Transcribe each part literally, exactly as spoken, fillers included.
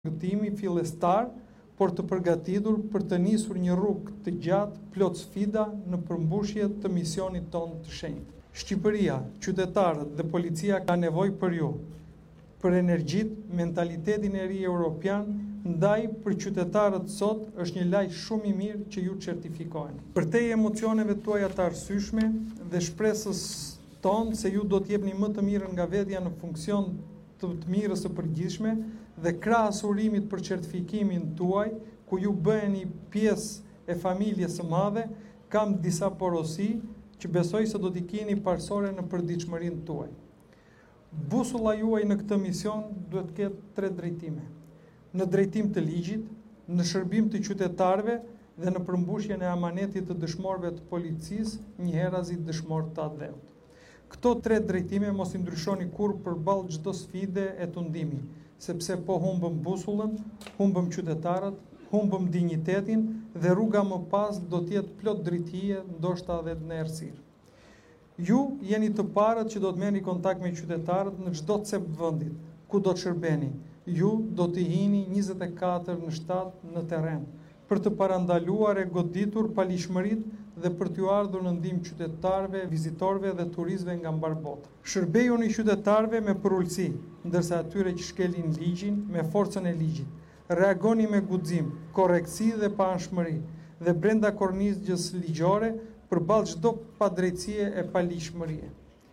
Përgatimi fillestar, por të përgatitur për të nisur një rrugë të gjatë, plot sfida në përmbushje të misionit tonë të shenjtë. Shqipëria, qytetarët dhe policia ka nevojë për ju, për energjit, mentalitetin e ri europian, ndaj për qytetarët sot është një lajë shumë i mirë që ju certifikojnë. Përtej emocioneve tuaja të arsyeshme dhe shpresës tonë se ju do të jepni më të mirën nga vetja në funksion të të mirës së përgjithshme dhe krahas urimit për certifikimin tuaj, ku ju bëheni pjesë e familjes së madhe, kam disa porosi që besoj se do t'i keni parsorë në përditshmërinë tuaj. Busulla juaj në këtë mision duhet të ketë tre drejtime: në drejtim të ligjit, në shërbim të qytetarëve dhe në përmbushjen e amanetit të dëshmorëve të policisë, njëherëzi dëshmorë të adheut. Këto tre drejtime mos i ndryshoni kur përballë çdo sfide e tundimi, sepse po humbëm busullën, humbëm qytetarët, humbëm dinjitetin dhe rruga më pas do të jetë plot drejtësie, ndoshta edhe në errësirë. Ju jeni të parët që do të merrni kontakt me qytetarët në çdo cep vendit ku do të shërbeni. Ju do të hini njëzet e katër në shtatë në terren për të parandaluar e goditur palishmëritë dhe për t'ju ardhur në ndihmë qytetarëve, vizitorëve dhe turistëve nga mbar bota. Shërbejuni qytetarëve me përullësi, ndërsa atyre që shkelin ligjin me forcën e ligjit. Reagoni me guxim, korrektësi dhe paanshmëri dhe brenda kornizës ligjore përballë çdo padrejtësie e palishmërie.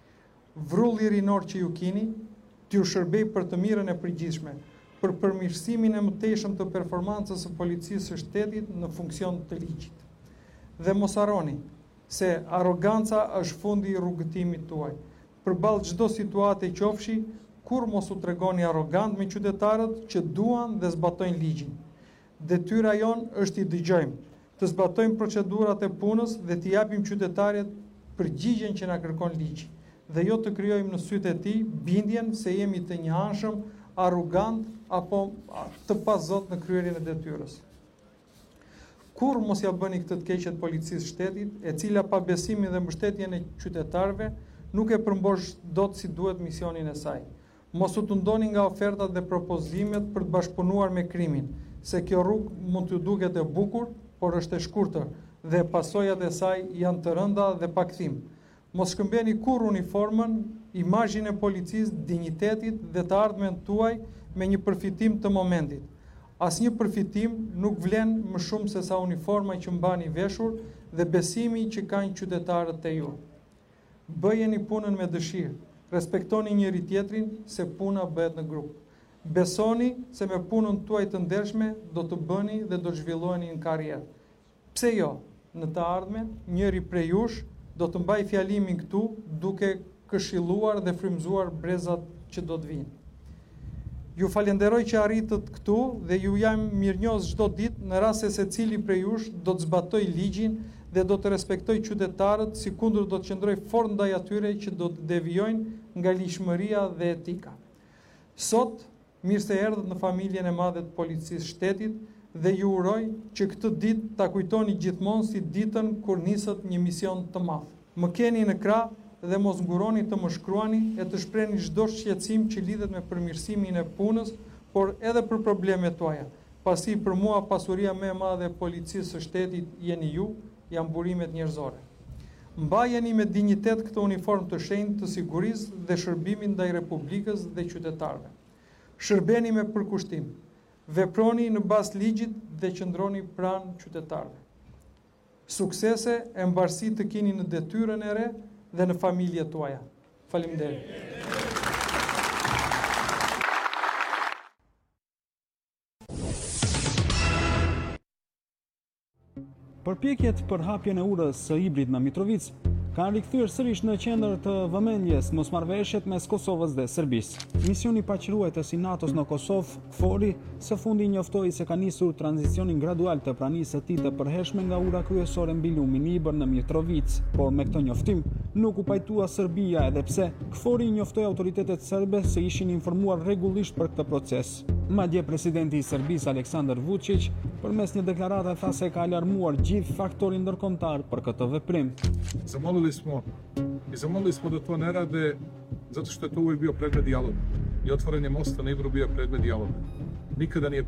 Vrulli rinor që ju keni, t'ju shërbej për të mirën e përgjithshme, për përmirësimin e mëtejshëm të performancës së policisë së shtetit në funksion të ligjit. Dhe mos harroni se arroganca është fundi i rrugëtimit tuaj. Përballë çdo situate qofshi, kur mos u tregoni arrogant me qytetarët që duan dhe zbatojnë ligjin. Detyra jonë është i dëgjojmë, të zbatojmë procedurat e punës dhe t'i japim qytetarit përgjigjen që na kërkon ligji, dhe jo të krijojmë në sytë e tij bindjen se jemi të njëanshëm, arrogant apo të pazot në kryerjen e detyrës. Kur mos ja bëni këtë të keqet policisë shtetit, e cila pa besimin dhe mbështetjen e qytetarëve nuk e përmbosh dot si duhet misionin e saj. Mos u tundoni nga ofertat dhe propozimet për të bashkëpunuar me krimin, se kjo rrugë mund t'ju duket e bukur, por është e shkurtër dhe pasojat e saj janë të rënda dhe pa kthim. Mos shkëmbeni kur uniformën, imazhin e policisë, dinjitetit dhe të ardhmen tuaj me një përfitim të momentit. Asnjë përfitim nuk vlen më shumë se sa uniforma që mbani veshur dhe besimi që kanë qytetarët e ju. Bëjeni punën me dëshirë, respektoni njëri tjetrin se puna bëhet në grup. Besoni se me punën tuaj të ndershme do të bëni dhe do të zhvilloheni në karrierë. Pse jo? Në të ardhmen, njëri prej jush do të mbaj fjalimin këtu duke këshilluar dhe frymëzuar brezat që do të vinë. Ju falenderoj që arritët këtu dhe ju jam mirënjohës çdo ditë në rast se secili prej jush do të zbatoj ligjin dhe do të respektoj qytetarët, sikundër do të qëndroj fort ndaj atyre që do të devijojnë nga lishmëria dhe etika. Sot, mirë se erdhët në familjen e madhe të policisë shtetit dhe ju uroj që këtë ditë ta kujtoni gjithmonë si ditën kur nisët një mision të madh. Më keni në krah dhe mos nguroni të më shkruani e të shprehni çdo shqetësim që lidhet me përmirësimin e punës, por edhe për problemet tuaja. Pasi për mua pasuria më e madhe e policisë së shtetit jeni ju, janë burimet njerëzore. Mbajeni me dinjitet këtë uniformë të shenjtë të sigurisë dhe shërbimin ndaj Republikës dhe qytetarëve. Shërbeni me përkushtim, veproni në bazë ligjit dhe qëndroni pranë qytetarëve. Suksese e mbarësi të keni në detyrën e re dhe në familje tuaja. Faleminderit. Përpjekjet për hapjen e urës së hibrit në Mitrovic kanë rikthyer sërish në qendër të vëmendjes mosmarrveshjet mes Kosovës dhe Serbisë. Misioni paqëruetës i NATO-s në Kosovë, KFOR-i, së fundi njoftoi se ka nisur tranzicionin gradual të pranisë së tij të përhershme nga ura kryesore mbi lumin Ibër në Mitrovic, por me këtë njoftim nuk u pajtua Serbia, edhe pse KFOR-i njoftoi autoritetet serbe se ishin informuar rregullisht për këtë proces. Madje presidenti i Serbisë Aleksandar Vučić përmes një deklarate tha se ka alarmuar gjithë faktorin ndërkombëtar për këtë veprim. Zamolili smo i zamolili smo da to ne rade zato što je to uvijek bio predmet dijaloga i otvorenje mosta na Ibru bio predmet dijaloga. nikada nije